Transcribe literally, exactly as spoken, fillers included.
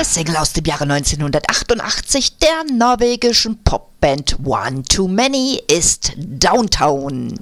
Single aus dem Jahre neunzehnhundertachtundachtzig der norwegischen Popband One Too Many ist Downtown.